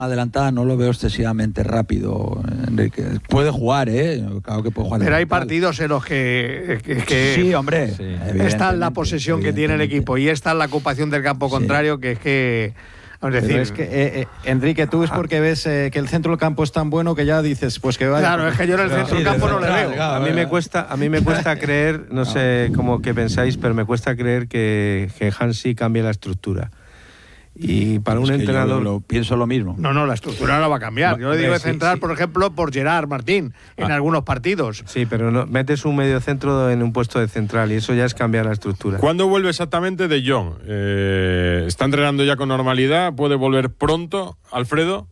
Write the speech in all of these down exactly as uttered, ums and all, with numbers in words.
adelantada no lo veo excesivamente rápido, Enrique. Puede jugar, ¿eh? Claro que puede jugar. Pero hay partidos en los que, que, que sí, hombre. Sí, está en la posesión que tiene el equipo y está en la ocupación del campo contrario, sí. que es que... Es decir, es que, eh, eh, Enrique, tú es porque ves eh, que el centro del campo es tan bueno que ya dices, pues que vaya. Claro, es que yo en el centro del campo no le veo. A mí me cuesta, a mí me cuesta creer, no sé cómo que pensáis, pero me cuesta creer que, que Hansi cambie la estructura. Y para es un que entrenador... Yo lo, pienso lo mismo. No, no, la estructura no la va a cambiar. Yo le digo de sí, central, sí. por ejemplo, por Gerard Martín, en ah. algunos partidos. Sí, pero no, metes un medio centro en un puesto de central y eso ya es cambiar la estructura. ¿Cuándo vuelve exactamente De Jong? Eh, ¿Está entrenando ya con normalidad? ¿Puede volver pronto, Alfredo?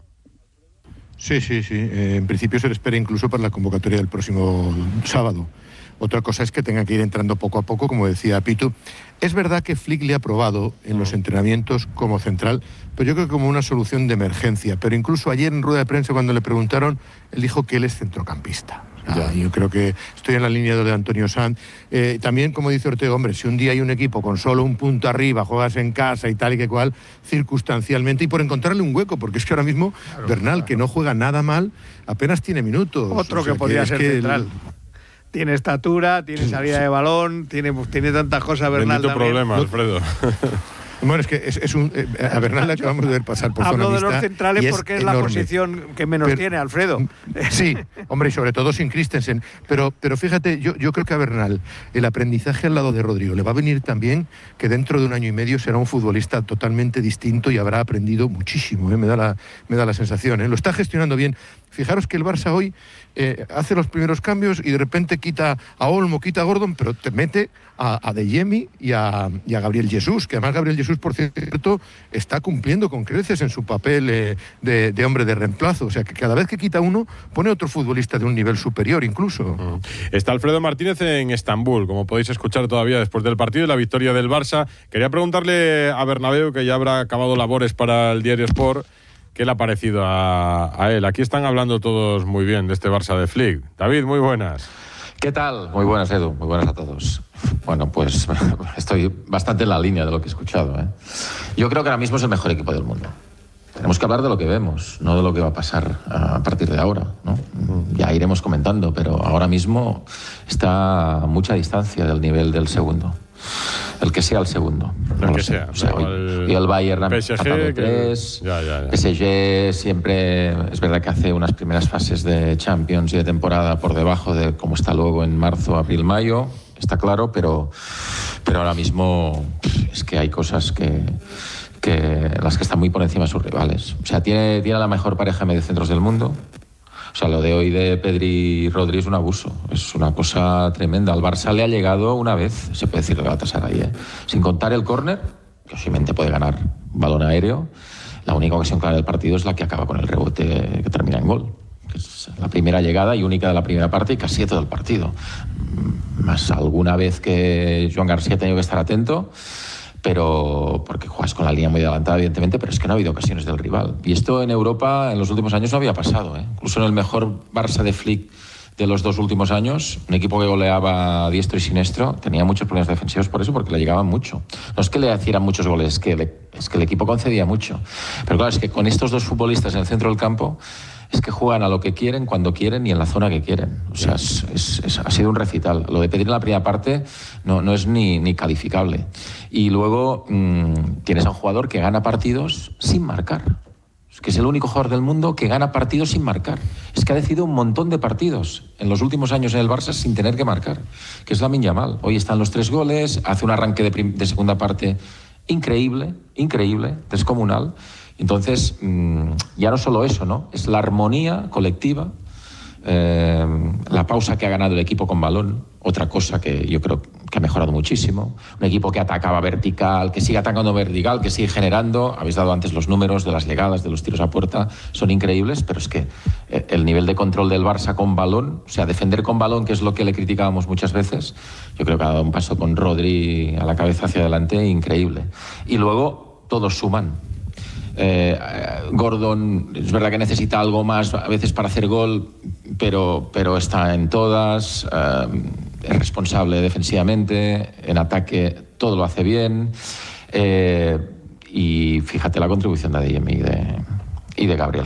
Sí, sí, sí. Eh, en principio se le espera incluso para la convocatoria del próximo sábado. Otra cosa es que tenga que ir entrando poco a poco, como decía Pitu. Es verdad que Flick le ha probado en los entrenamientos como central, pero yo creo que como una solución de emergencia. Pero incluso ayer en rueda de prensa, cuando le preguntaron, él dijo que él es centrocampista. Ah, yo creo que estoy en la línea de Antonio Sanz. Eh, también, como dice Ortega, hombre, si un día hay un equipo con solo un punto arriba, juegas en casa y tal y que cual, circunstancialmente, y por encontrarle un hueco, porque es que ahora mismo claro, Bernal, claro. que no juega nada mal, apenas tiene minutos. Otro o sea, que podría que ser que central. El... Tiene estatura, tiene salida sí. de balón, tiene, tiene tantas cosas Bernal Bendito también. problema, Alfredo. Bueno, es que es, es un, eh, a Bernal le acabamos de ver pasar por Hablo zona de los mixta centrales es porque es enorme. la posición que menos pero, tiene, Alfredo. Sí, hombre, y sobre todo sin Christensen. Pero, pero fíjate, yo, yo creo que a Bernal el aprendizaje al lado de Rodrigo le va a venir también, que dentro de un año y medio será un futbolista totalmente distinto y habrá aprendido muchísimo, ¿eh? me, da la, me da la sensación. ¿eh? Lo está gestionando bien. Fijaros que el Barça hoy eh, hace los primeros cambios y de repente quita a Olmo, quita a Gordon, pero te mete a, a De Jemi y a, y a Gabriel Jesús, que además Gabriel Jesús, por cierto, está cumpliendo con creces en su papel eh, de, de hombre de reemplazo. O sea, que cada vez que quita uno, pone otro futbolista de un nivel superior incluso. Está Alfredo Martínez en Estambul, como podéis escuchar todavía después del partido y la victoria del Barça. Quería preguntarle a Bernabéu, que ya habrá acabado labores para el Diario Sport, ¿qué le ha parecido a, a él? Aquí están hablando todos muy bien de este Barça de Flick. David, muy buenas. ¿Qué tal? Muy buenas, Edu. Muy buenas a todos. Bueno, pues estoy bastante en la línea de lo que he escuchado, ¿eh? Yo creo que ahora mismo es el mejor equipo del mundo. Tenemos que hablar de lo que vemos, no de lo que va a pasar a partir de ahora, ¿no? Ya iremos comentando, pero ahora mismo está a mucha distancia del nivel del segundo. El que sea el segundo. El no que lo sé. sea. O sea, hoy, hoy el Bayern ha P S G empatado tres. Ya, ya, ya. P S G siempre, es verdad que hace unas primeras fases de Champions y de temporada por debajo de cómo está luego en marzo, abril, mayo. Está claro, pero, pero ahora mismo es que hay cosas que, que las que están muy por encima de sus rivales. O sea, tiene, tiene la mejor pareja de mediocentros del mundo. O sea, lo de hoy de Pedri y Rodri es un abuso, es una cosa tremenda. Al Barça le ha llegado una vez, se puede decir de Galatasaray, ¿eh? Sin contar el córner, que obviamente puede ganar un balón aéreo. La única ocasión clara del partido es la que acaba con el rebote que termina en gol. Que es la primera llegada y única de la primera parte y casi de todo el partido. Más alguna vez que Joan García ha tenido que estar atento, pero porque juegas con la línea muy adelantada, evidentemente, pero es que no ha habido ocasiones del rival. Y esto en Europa en los últimos años no había pasado, ¿eh? Incluso en el mejor Barça de Flick de los dos últimos años, un equipo que goleaba a diestro y siniestro, tenía muchos problemas defensivos por eso, porque le llegaban mucho. No es que le hicieran muchos goles, es que, le, es que el equipo concedía mucho. Pero claro, es que con estos dos futbolistas en el centro del campo, es que juegan a lo que quieren, cuando quieren y en la zona que quieren. O sea, es, es, es, ha sido un recital. Lo de pedir en la primera parte no, no es ni, ni calificable. Y luego mmm, tienes a un jugador que gana partidos sin marcar. Es que es el único jugador del mundo que gana partidos sin marcar. Es que ha decidido un montón de partidos en los últimos años en el Barça sin tener que marcar, que es Lamine Yamal. Hoy están los tres goles, hace un arranque de, prim- de segunda parte increíble, increíble, descomunal. Entonces, mmm, ya no solo eso, ¿no? Es la armonía colectiva, eh, la pausa que ha ganado el equipo con balón, otra cosa que yo creo que ha mejorado muchísimo. Un equipo que atacaba vertical, que sigue atacando vertical, que sigue generando. Habéis dado antes los números de las llegadas, de los tiros a puerta, son increíbles, pero es que el nivel de control del Barça con balón, o sea, defender con balón, que es lo que le criticábamos muchas veces, yo creo que ha dado un paso con Rodri a la cabeza hacia adelante increíble. Y luego todos suman. Eh, Gordon es verdad que necesita algo más a veces para hacer gol, pero, pero está en todas, eh, es responsable defensivamente, en ataque todo lo hace bien, eh, y fíjate la contribución de Adeyemi y de, y de Gabriel